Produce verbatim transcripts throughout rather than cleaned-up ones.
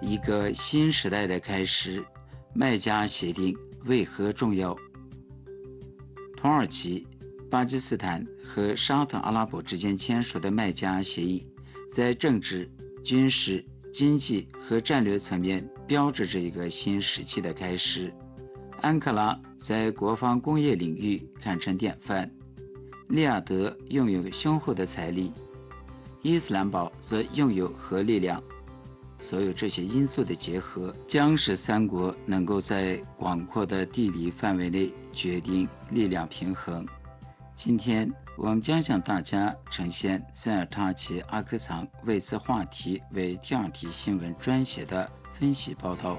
一个新时代的开始。麦加协定为何重要？土耳其、巴基斯坦和沙特阿拉伯之间签署的麦加协议，在政治、军事、经济和战略层面标志着一个新时期的开始。安卡拉在国防工业领域堪称典范，利雅得拥有雄厚的财力，伊斯兰堡则拥有核力量。所有这些因素的结合，将使三国能够在广阔的地理范围内决定力量平衡。今天我们将向大家呈现塞尔塔奇阿克藏为此话题为 T R T 新闻专写的分析报道。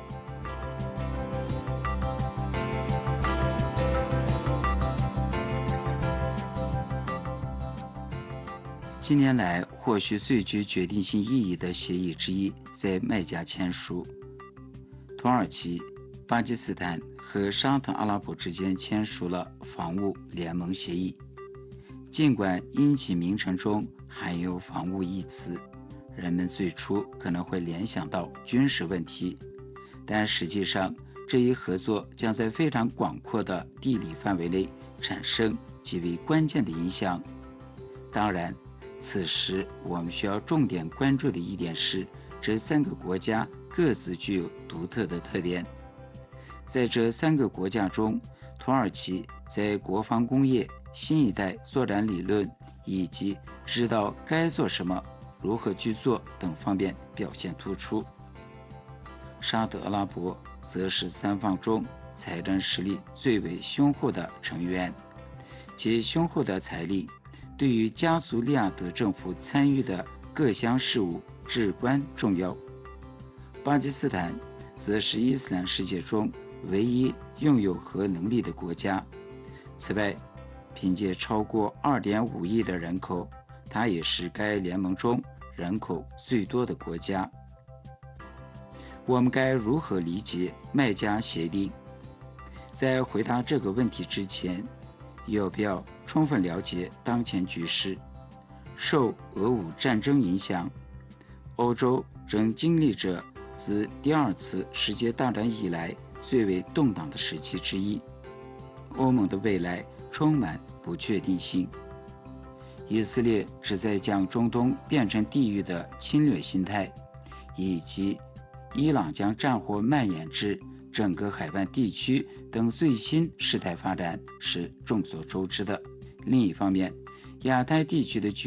近年来，或许最具决定性意义的协议之一在麦加签署。土耳其、巴基斯坦和沙特阿拉伯之间签署了防务联盟协议。尽管因其名称中含有防务一词，人们最初可能会联想到军事问题，但实际上这一合作将在非常广阔的地理范围内产生极为关键的影响。当然，此时我们需要重点关注的一点是，这三个国家各自具有独特的特点。在这三个国家中，土耳其在国防工业、新一代作战理论以及知道该做什么、如何去做等方面表现突出。沙特阿拉伯则是三方中财政实力最为雄厚的成员，其雄厚的财力对于加速利雅得政府参与的各项事务至关重要。巴基斯坦则是伊斯兰世界中唯一拥有核能力的国家。此外，凭借超过 二点五亿的人口，它也是该联盟中人口最多的国家。我们该如何理解麦加协定？在回答这个问题之前，有必要充分了解当前局势。受俄乌战争影响，欧洲正经历着自第二次世界大战以来最为动荡的时期之一。欧盟的未来充满不确定性。以色列旨在将中东变成地狱的侵略心态，以及伊朗将战火蔓延至整个海湾地区等最新事态发展是众所周知的。另一方面，亚太地区的局